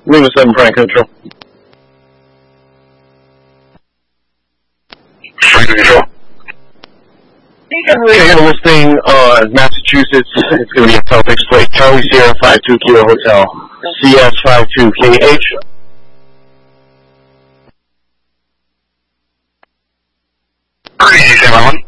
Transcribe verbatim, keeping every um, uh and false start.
Lima seven Frank Control. Frank Control. Okay, I got a listing on Massachusetts. It's going to be a Celtics plate. Charlie Sierra five two Kilo Hotel. C S five two K H. Easy seven one.